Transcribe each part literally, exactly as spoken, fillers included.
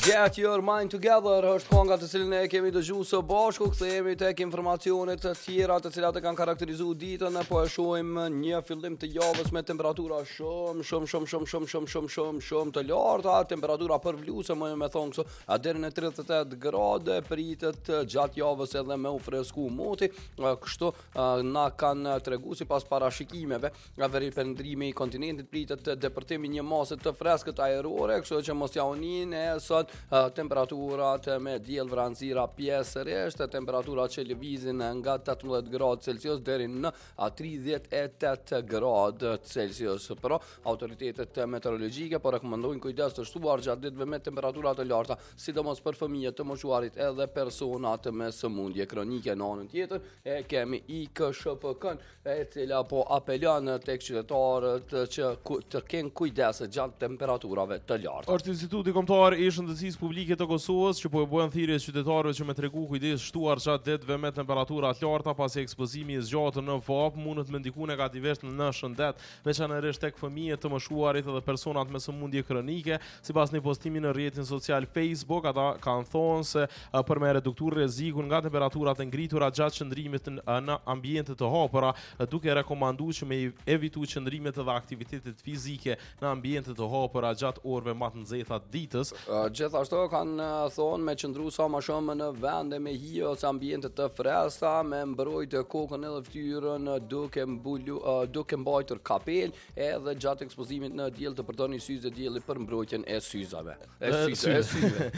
Get Your Mind Together është kënga të cilën e kemi dëgjuar së bashku. Kthehemi tek informacionet të tjera të cilat e kanë karakterizuar ditën, po e shohim një fillim të javës me temperatura shumë shumë shumë shumë shumë shumë shumë shumë shumë të larta, temperatura përvluese, më me thon kështu, deri në tridhjet e tetë gradë pritet gjatë javës edhe me u fresku moti. Kështu na kanë treguar sipas parashikimeve nga veriperëndrimi i kontinentit pritet të depërtimi një masë të freskët ajrore, kështu që mos ja unin e sot Uh, temperaturat me diell vranësira pjesërisht, temperaturat që lëvizin nga tetëmbëdhjetë gradë Celsius deri në tridhjetë e tetë gradë Celsius. Por autoritetet meteorologjike po rekomandojnë kujdes të shtuar gjatë ditëve me temperatura të larta, sidomos për fëmijët, të moshuarit edhe personat me sëmundje kronike. Në anën tjetër e kemi I K S P K-n, e cila po apelon tek qytetarët që ku, të kenë kujdes gjatë temperaturave të larta. Është Instituti Kombëtar i Shëndetësisë Publike të Kosovës që po e bën thirrje qytetarëve që me tregu kujdes shtuar gjatë ditëve me temperatura të larta pasi ekspozimi I zgjatë në vapë mundet me ndiku negativisht në shëndet, veçanërisht tek fëmijët, të moshuarit edhe personat me sëmundje kronike. Sipas një postimi në rrjetin social Facebook, ata kanë thonë se për me reduktuar rrezikun nga temperaturat e ngritura gjatë qëndrimit në ambiente të hapura, duke rekomanduar që me evitu qëndrimet edhe aktivitetet fizike në ambiente të hapura gjatë orëve më të nxehta të ditës. Gjithashtu kanë thonë me qëndru sa më shumë në vende me hije ose ambiente të freskëta, me mbrojtë kokën edhe fytyrën duke mbulu, duke mbajtur kapel, edhe gjatë ekspozimit në diell të përdorni syze dielli për mbrojtjen e syzave. E syze, e syze.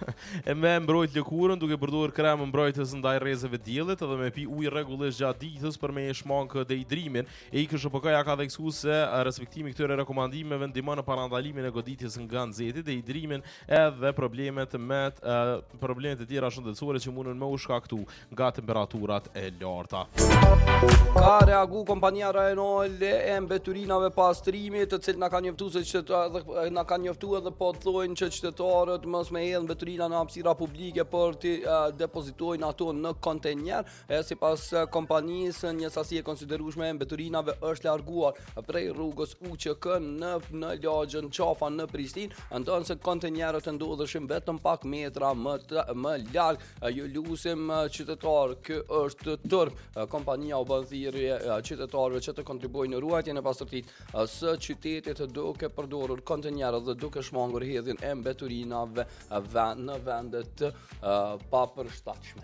E me mbrojt lëkurën duke përdorur krem mbrojtës ndaj rrezeve diellit, edhe me pi ujë rregullisht gjatë ditës për me shmangë dehidrimin. E I K S P K ja ka theksuar se respektimi këtyre rekomandimeve ndihmon në parandalimin e goditjes nga nxehti, dehidrimin edhe problemet me uh, problemet e tjera shëndetësore që mundën me u shkaktu nga temperaturat e larta. Ka reagu kompania rajonale e mbeturinave pastrimit, të cilët na kanë njoftuar se qytetarët na kanë njoftuar edhe po thonë që qytetarët mos me hedhën mbeturina në hapësira publike por të uh, depozitojnë ato në kontenjer. E sipas kompanisë, një sasi e konsiderueshme e mbeturinave është larguar prej rrugës U Q K në në lagjën Qafa në Prishtinë, ndonë se kontenjerët ndodheshin vetëm pak metra më të, më larg. Ju lutem qytetar, ky është turp. Kompania u bën thirrje qytetarëve që të kontribuojnë në ruajtjen e pastërtitë së qytetit, duke përdorur kontenjerë dhe duke shmangur hedhjen e mbeturinave në vende të uh, papërshtatshme.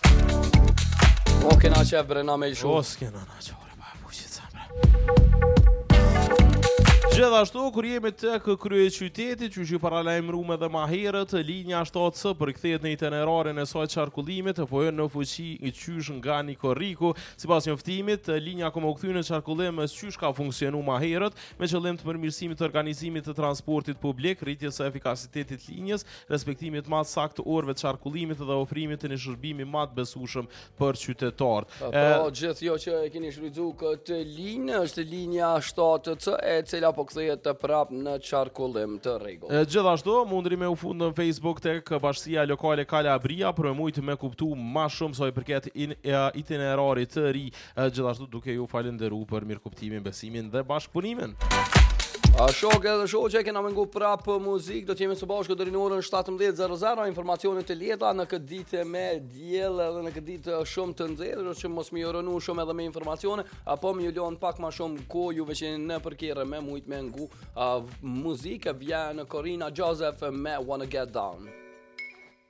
O kena qef brena me lëshu. O s'kena na qore, pa buqit sambre. Gjithashtu, kur jemi tek kryeqyteti, që që paralajmëruam edhe më herët, linja shtatë C përkthehet në itinerarin e saj qarkullimit, po jo në fuqi I qysh nga Nikoriku. Sipas njoftimit, linja ka më u kthyer në qarkullim siç ka funksionuar më herët, me qëllim të përmirësimit të organizimit të transportit publik, rritjes së efikasitetit të linjës, respektimit më të saktë të orëve të qarkullimit dhe ofrimit të një shërbimi më të besueshëm për qytetarët. Po, gjithë jo që e keni shfrytzuar këtë linjë është linja shtatë C, e cila po kthehet të prap në qarkullim të rregullt. Gjithashtu, mundri me u fund në Facebook tek Bashkia Lokale Kalabria për me mujtë me kuptu ma shumë sa I përket itinerarit të ri, gjithashtu duke ju falenderuar për mirëkuptimin, besimin dhe bashkëpunimin. A shok edhe shoqe, kena mengu prapë muzik, do t'jemi së bashku deri në orën shtatëmbëdhjetë e zero, informacionet të lehta në këtë ditë me diell edhe në këtë ditë shumë të nxehtë, që mos më joronu shumë edhe me informacione, apo më lën pak më shumë kohë juve që në përkire me mujt me ngu uh, muzikë, vjen Corina Joseph me Wanna Get Down.